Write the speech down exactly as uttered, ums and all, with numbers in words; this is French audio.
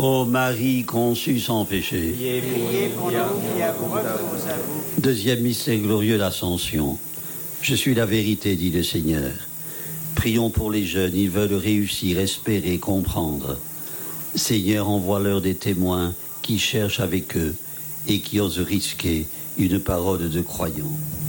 Ô Marie conçue sans péché. Priez pour nous qui avons recours à vous. Deuxième mystère glorieux, l'Ascension. Je suis la vérité, dit le Seigneur. Prions pour les jeunes, ils veulent réussir, espérer, comprendre. Seigneur, envoie-leur des témoins qui cherchent avec eux et qui osent risquer une parole de croyant.